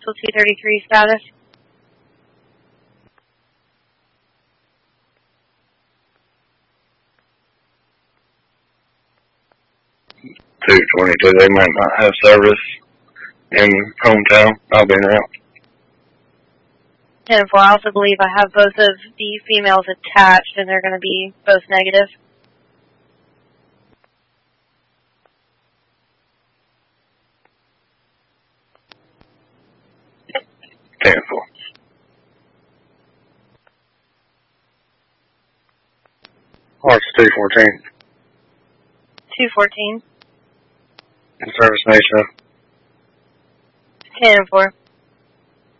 Still 233 status. .222, they might not have service in hometown. I'll be in route. 10-4, I also believe I have both of the females attached, and they're going to be both negative. Arch 214. 214. In service nation. 10-4.